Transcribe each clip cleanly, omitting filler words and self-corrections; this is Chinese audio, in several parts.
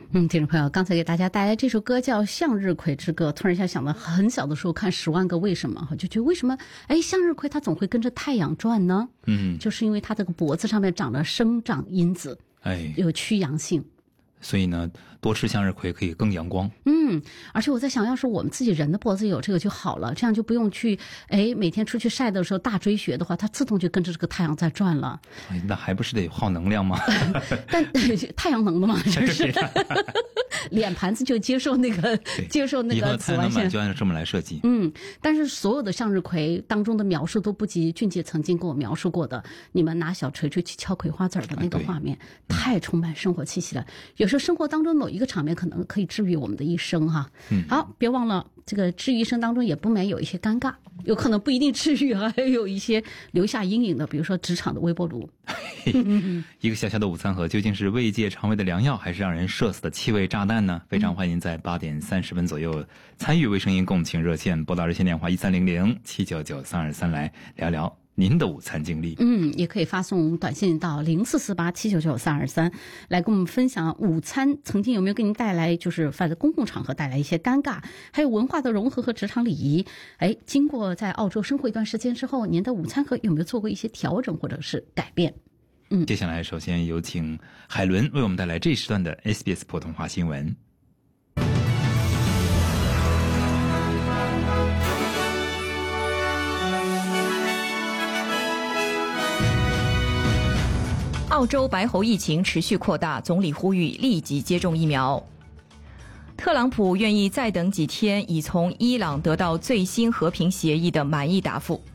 听众朋友，刚才给大家带来这首歌叫《向日葵之歌》，突然一下想到很小的时候看《10万个为什么》，就觉得为什么向日葵它总会跟着太阳转呢？就是因为它这个脖子上面长了生长因子，有趋阳性。 所以呢，多吃向日葵可以更阳光。 而且我在想，要是我们自己人的脖子有这个就好了，这样就不用去每天出去晒的时候大追雪的话，它自动就跟着这个太阳在转了。 那还不是得耗能量吗？ 但太阳能的嘛，就是脸盘子就接受那个紫外线， 就按这么来设计。 但是所有的向日葵当中的描述都不及俊杰曾经跟我描述过的，你们拿小锤锤去敲葵花籽的那个画面，太充满生活气息了。有时候生活当中某一个场面可能可以治愈我们的一生哈。好，别忘了这个治愈一生当中也不免有一些尴尬，有可能不一定治愈，还有一些留下阴影的，比如说职场的微波炉。 一个小小的午餐盒究竟是慰藉肠胃的良药，还是让人社死的气味炸弹呢？非常欢迎在8点30分左右参与微声音共情热线，拨打热线电话1300-799-323来聊聊您的午餐经历。 也可以发送短信到0448-799-323来跟我们分享午餐曾经有没有给您带来，就是在公共场合带来一些尴尬，还有文化的融合和职场礼仪。经过在澳洲生活一段时间之后，您的午餐盒有没有做过一些调整或者是改变？ 接下来首先有请海伦为我们带来这一时段的 SBS 普通话新闻。 澳洲白喉疫情持续扩大，总理呼吁立即接种疫苗。特朗普愿意再等几天，以从伊朗得到最新和平协议的满意答复。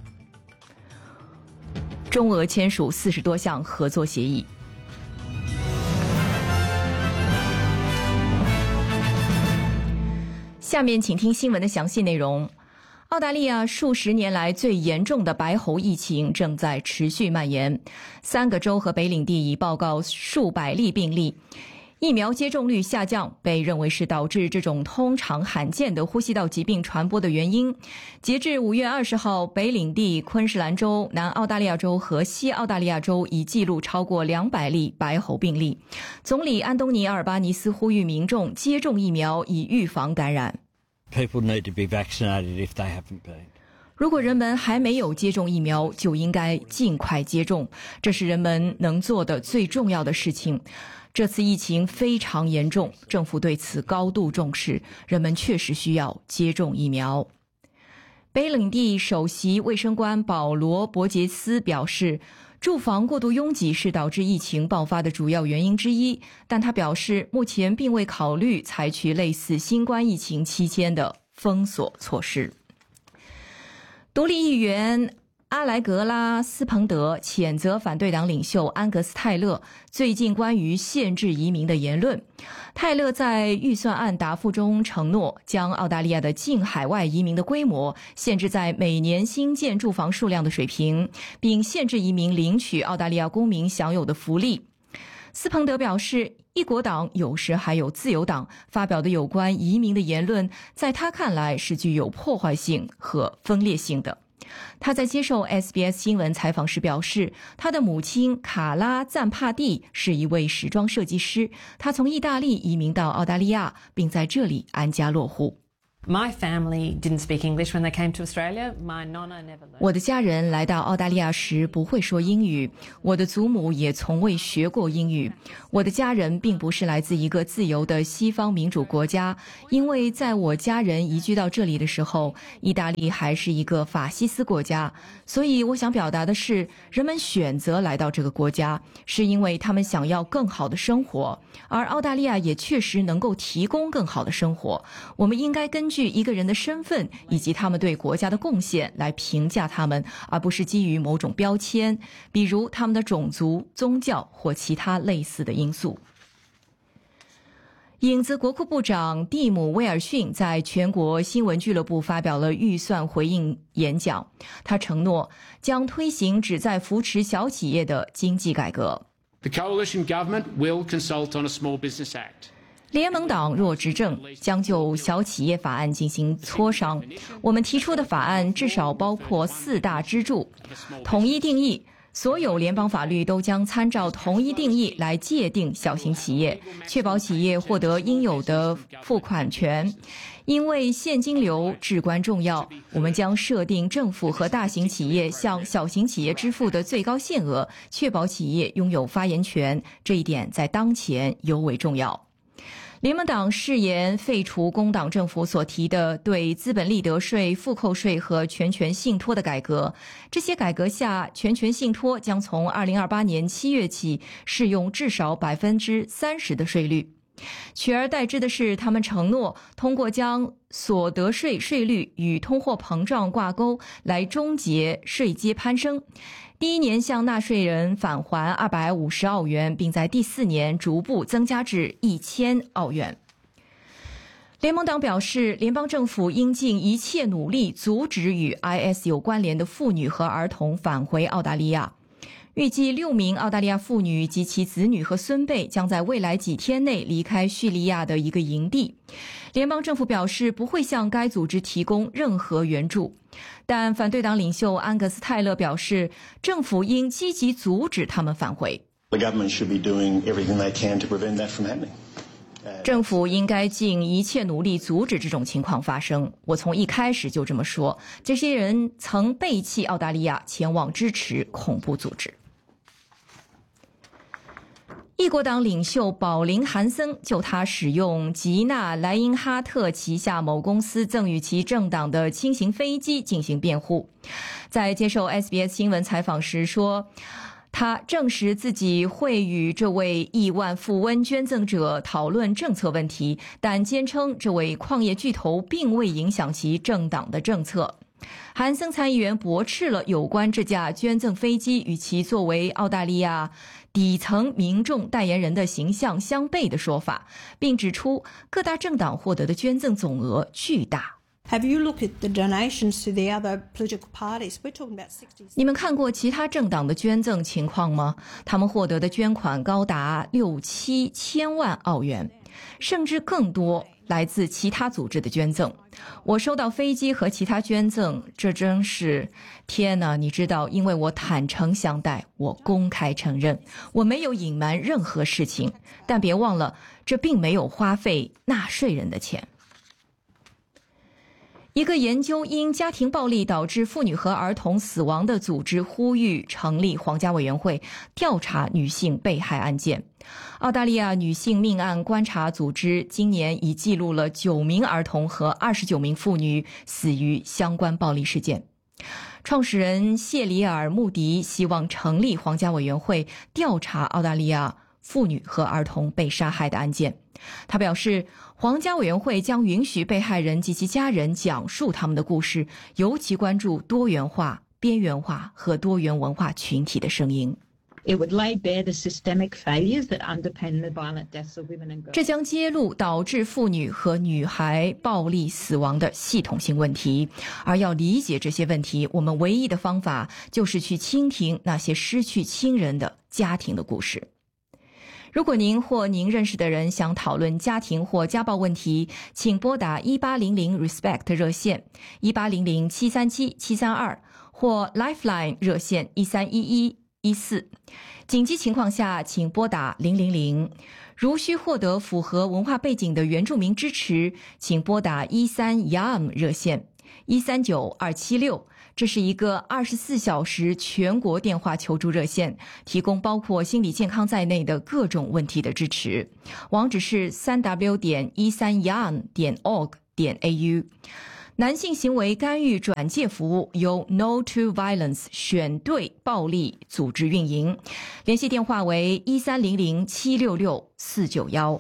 中俄签署40多项合作协议。下面请听新闻的详细内容。澳大利亚数十年来最严重的白喉疫情正在持续蔓延，3个州和北领地已报告数百例病例。疫苗接种率下降被认为是导致这种通常罕见的呼吸道疾病传播的原因。截至5月20号，北领地、昆士兰州、南澳大利亚州和西澳大利亚州已记录超过200例白喉病例。总理安东尼·阿尔巴尼斯呼吁民众接种疫苗以预防感染。 People need to be vaccinated if they haven't been. 如果人们还没有接种疫苗，就应该尽快接种，这是人们能做的最重要的事情。这次疫情非常严重，政府对此高度重视，人们确实需要接种疫苗。北领地首席卫生官保罗·伯杰斯表示，住房过度拥挤是导致疫情爆发的主要原因之一，但他表示目前并未考虑采取类似新冠疫情期间的封锁措施。独立议员阿莱格拉斯彭德谴责反对党领袖安格斯泰勒最近关于限制移民的言论。泰勒在预算案答复中承诺将澳大利亚的净海外移民的规模限制在每年新建住房数量的水平，并限制移民领取澳大利亚公民享有的福利。斯彭德表示，一国党有时还有自由党发表的有关移民的言论，在他看来是具有破坏性和分裂性的。他在接受 SBS 新闻采访时表示，他的母亲卡拉赞帕蒂是一位时装设计师，他从意大利移民到澳大利亚，并在这里安家落户。 My family didn't speak English when they came to Australia. My nonna never learned. 我的家人来到澳大利亚时不会说英语，我的祖母也从未学过英语。我的家人并不是来自一个自由的西方民主国家，因为在我家人移居到这里的时候，意大利还是一个法西斯国家。所以我想表达的是，人们选择来到这个国家，是因为他们想要更好的生活，而澳大利亚也确实能够提供更好的生活。我们应该根据一个人的身份以及他们对国家的贡献来评价他们，而不是基于某种标签，比如他们的种族、宗教或其他类似的因素。影子国库部长蒂姆·威尔逊在全国新闻俱乐部发表了预算回应演讲，他承诺将推行旨在扶持小企业的经济改革。 The coalition government will consult on a Small Business Act. 联盟党若执政，将就小企业法案进行磋商。我们提出的法案至少包括4大支柱：统一定义所有联邦法律都将参照同一定义来界定小型企业，确保企业获得应有的付款权。因为现金流至关重要，我们将设定政府和大型企业向小型企业支付的最高限额，确保企业拥有发言权，这一点在当前尤为重要。联盟党誓言废除工党政府所提的对资本利得税、复扣税和全权信托的改革。这些改革下，全权信托将从2028年7月起适用至少 30% 的税率。取而代之的是，他们承诺通过将所得税税率与通货膨胀挂钩来终结税阶攀升。第一年向纳税人返还250澳元，并在第4年逐步增加至1000澳元。联盟党表示，联邦政府应尽一切努力阻止与 IS 有关联的妇女和儿童返回澳大利亚。预计6名澳大利亚妇女及其子女和孙辈将在未来几天内离开叙利亚的一个营地。联邦政府表示不会向该组织提供任何援助，但反对党领袖安格斯·泰勒表示，政府应积极阻止他们返回。政府应该尽一切努力阻止这种情况发生。我从一开始就这么说，这些人曾背弃澳大利亚，前往支持恐怖组织。异国党领袖保林·韩森就他使用吉纳·莱因哈特旗下某公司赠予其政党的轻型飞机进行辩护。在接受 SBS 新闻采访时说，他证实自己会与这位亿万富翁捐赠者讨论政策问题，但坚称这位矿业巨头并未影响其政党的政策。韩森参议员驳斥了有关这架捐赠飞机与其作为澳大利亚底层民众代言人的形象相悖的说法，并指出各大政党获得的捐赠总额巨大。 Have you looked at the donations to the other political parties? We're talking about 60. 你们看过其他政党的捐赠情况吗？他们获得的捐款高达6-7千万澳元，甚至更多来自其他组织的捐赠。我收到飞机和其他捐赠，这真是……天哪！你知道，因为我坦诚相待，我公开承认，我没有隐瞒任何事情。但别忘了，这并没有花费纳税人的钱。一个研究因家庭暴力导致妇女和儿童死亡的组织呼吁成立皇家委员会调查女性被害案件。澳大利亚女性命案观察组织今年已记录了9名儿童和29名妇女死于相关暴力事件。创始人谢里尔·穆迪希望成立皇家委员会调查澳大利亚妇女和儿童被杀害的案件。他表示，皇家委员会将允许被害人及其家人讲述他们的故事，尤其关注多元化、边缘化和多元文化群体的声音。 It would lay bare the systemic failures that underpin the violent deaths of women and girls. 这将揭露导致妇女和女孩暴力死亡的系统性问题，而要理解这些问题，我们唯一的方法就是去倾听那些失去亲人的家庭的故事。如果您或您认识的人想讨论家庭或家暴问题，请拨打1800 RESPECT 热线1800-737-732或 Lifeline 热线131114。紧急情况下，请拨打000。如需获得符合文化背景的原住民支持，请拨打13 YAM 热线139276。这是一个24小时全国电话求助热线，提供包括心理健康在内的各种问题的支持。网址是3w.13yan.org.au。男性行为干预转介服务由 No to Violence 选对暴力组织运营，联系电话为1300-766-491。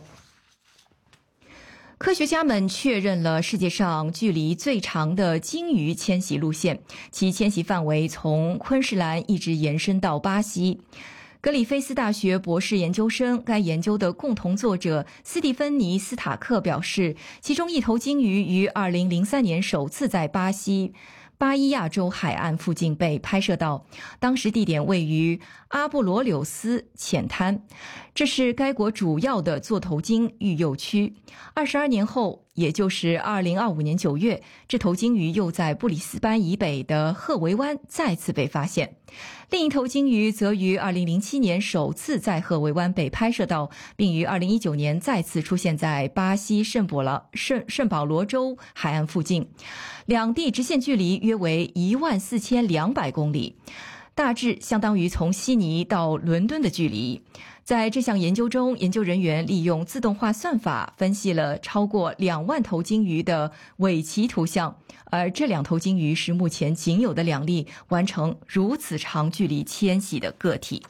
科学家们确认了世界上距离最长的鲸鱼迁徙路线，其迁徙范围从昆士兰一直延伸到巴西。格里菲斯大学博士研究生，该研究的共同作者斯蒂芬妮·斯塔克表示，其中一头鲸鱼于2003年首次在巴伊亚州海岸附近被拍摄到，当时地点位于阿布罗柳斯浅滩，这是该国主要的座头鲸育幼区。22年后， 也就是2025年9月，这头鲸鱼又在布里斯班以北的赫维湾再次被发现。另一头鲸鱼则于2007年首次在赫维湾被拍摄到，并于2019年再次出现在巴西圣保罗州海岸附近，两地直线距离约为14200公里，大致相当于从悉尼到伦敦的距离。在这项研究中，研究人员利用自动化算法分析了超过2万头鲸鱼的尾鳍图像，而这2头鲸鱼是目前仅有的2例完成如此长距离迁徙的个体。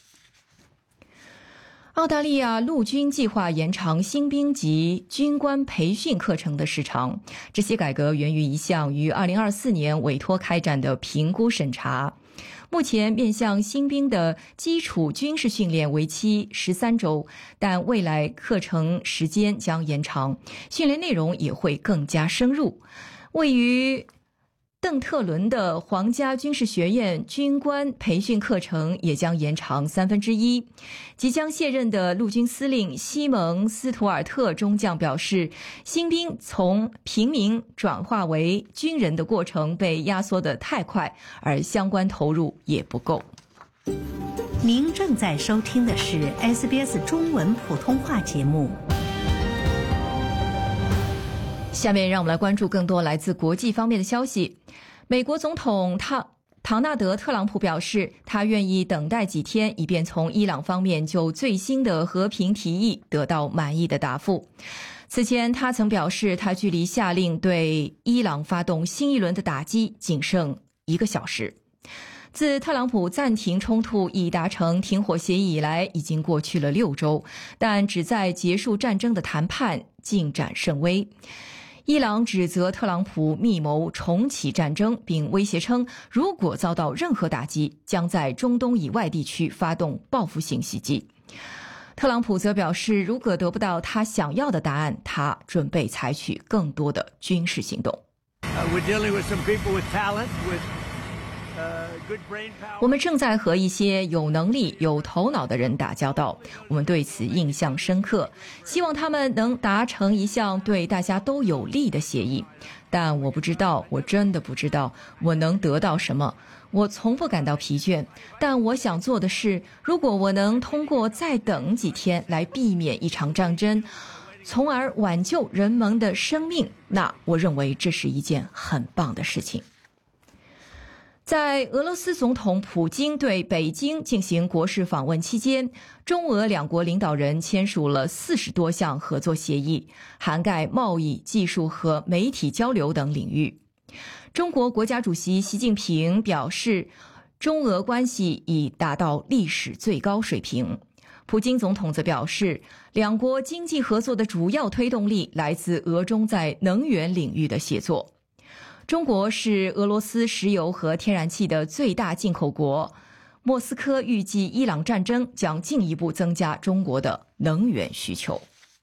澳大利亚陆军计划延长新兵及军官培训课程的时长，这些改革源于一项于2024年委托开展的评估审查。目前面向新兵的基础军事训练为期13周，但未来课程时间将延长，训练内容也会更加深入。位于邓特伦的皇家军事学院军官培训课程也将延长1/3。即将卸任的陆军司令西蒙·斯图尔特中将表示，新兵从平民转化为军人的过程被压缩得太快，而相关投入也不够。 您正在收听的是 SBS 中文普通话节目。 下面让我们来关注更多来自国际方面的消息。美国总统唐纳德·特朗普表示，他愿意等待几天，以便从伊朗方面就最新的和平提议得到满意的答复。此前，他曾表示，他距离下令对伊朗发动新一轮的打击仅剩1个小时。自特朗普暂停冲突已达成停火协议以来，已经过去了6周，但旨在结束战争的谈判进展甚微。伊朗指责特朗普密谋重启战争，并威胁称，如果遭到任何打击，将在中东以外地区发动报复性袭击。特朗普则表示，如果得不到他想要的答案，他准备采取更多的军事行动。我们正在和一些有能力、有头脑的人打交道，我们对此印象深刻，希望他们能达成一项对大家都有利的协议。但我不知道，我真的不知道我能得到什么。我从不感到疲倦，但我想做的是，如果我能通过再等几天来避免一场战争，从而挽救人们的生命，那我认为这是一件很棒的事情。在俄罗斯总统普京对北京进行国事访问期间，中俄2国领导人签署了40多项合作协议，涵盖贸易、技术和媒体交流等领域。中国国家主席习近平表示，中俄关系已达到历史最高水平。普京总统则表示，2国经济合作的主要推动力来自俄中在能源领域的协作。中国是俄罗斯石油和天然气的最大进口国，莫斯科预计伊朗战争将进一步增加中国的能源需求。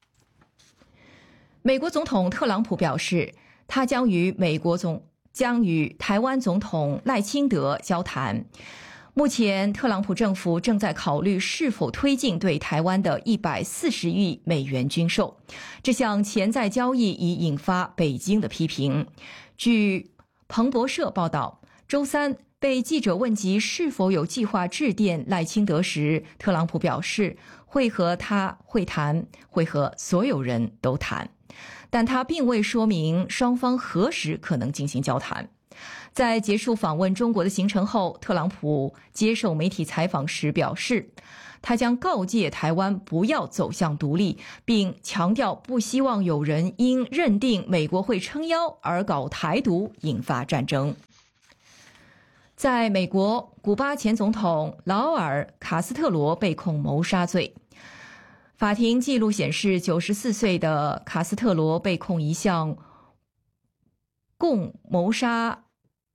美国总统特朗普表示，他将与台湾总统赖清德交谈。目前，特朗普政府正在考虑是否推进对台湾的140亿美元军售。这项潜在交易已引发北京的批评。据彭博社报道，周三被记者问及是否有计划致电赖清德时，特朗普表示会和他会谈，会和所有人都谈，但他并未说明双方何时可能进行交谈。在结束访问中国的行程后，特朗普接受媒体采访时表示，他将告诫台湾不要走向独立，并强调不希望有人因认定美国会撑腰而搞台独引发战争。在美国，古巴前总统劳尔·卡斯特罗被控谋杀罪。法庭记录显示，94岁的卡斯特罗被控一项共谋杀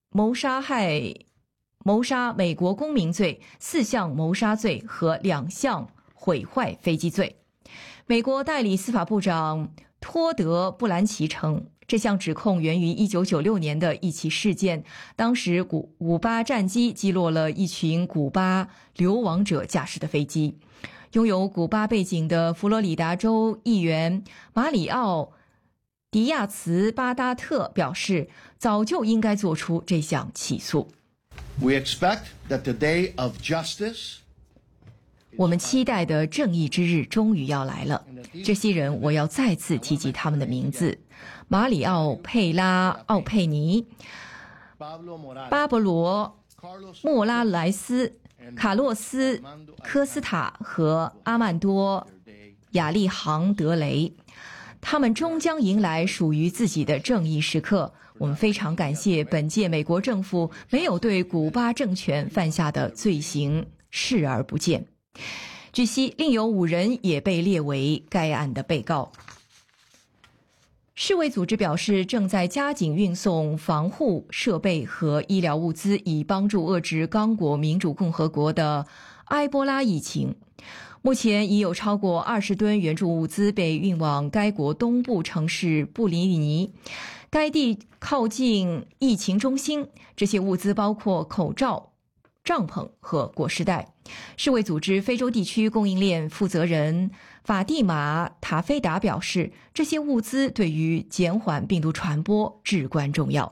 美国公民罪、4项谋杀罪和2项毁坏飞机罪。美国代理司法部长托德·布兰奇称，这项指控源于1996年的一起事件，当时古巴战机击落了一群古巴流亡者驾驶的飞机。拥有古巴背景的佛罗里达州议员马里奥迪亚茨巴达特表示，早就应该做出这项起诉。 We expect that the day of justice 我们期待的正义之日终于要来了。这些人，我要再次提及他们的名字：马里奥·佩拉·奥佩尼、巴勃罗·莫拉莱斯、卡洛斯·科斯塔和阿曼多·亚利杭德雷。他们终将迎来属于自己的正义时刻。我们非常感谢本届美国政府没有对古巴政权犯下的罪行视而不见。据悉，另有5人也被列为该案的被告。世卫组织表示，正在加紧运送防护设备和医疗物资，以帮助遏制刚果民主共和国的埃波拉疫情。目前已有超过20吨援助物资被运往该国东部城市布里尼，该地靠近疫情中心。这些物资包括口罩、帐篷和裹尸袋。世卫组织非洲地区供应链负责人法蒂玛·塔菲达表示，这些物资对于减缓病毒传播至关重要。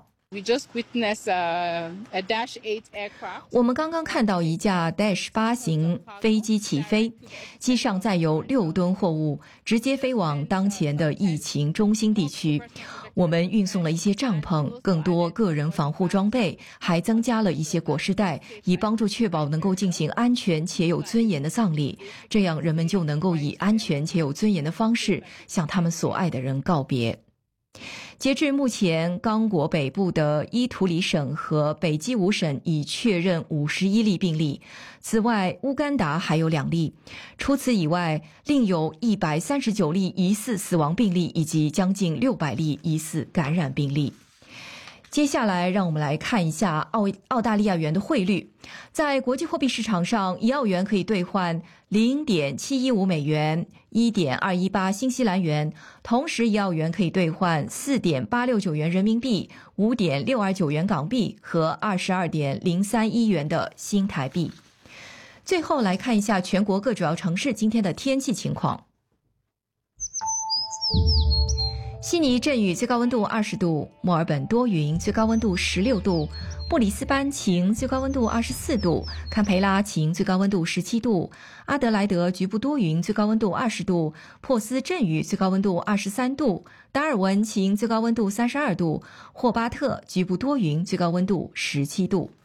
我们刚刚看到一架 Dash 型飞机起飞，机上载有6吨货物，直接飞往当前的疫情中心地区。我们运送了一些帐篷、更多个人防护装备，还增加了一些裹尸袋，以帮助确保能够进行安全且有尊严的葬礼。这样人们就能够以安全且有尊严的方式向他们所爱的人告别。截至目前，刚果北部的伊图里省和北基伍省已确认51例病例，此外乌干达还有2例。除此以外，另有139例疑似死亡病例以及将近600例疑似感染病例。接下来让我们来看一下澳大利亚元的汇率。在国际货币市场上，1澳元可以兑换 0.715 美元、1.218 新西兰元，同时1澳元可以兑换 4.869 元人民币、5.629元港币和 22.031 元的新台币。最后来看一下全国各主要城市今天的天气情况。悉尼阵雨，最高温度20度；墨尔本多云，最高温度16度；布里斯班晴，最高温度24度；堪培拉晴，最高温度17度；阿德莱德局部多云，最高温度20度；珀斯阵雨，最高温度23度；达尔文晴，最高温度32度；霍巴特局部多云，最高温度17度。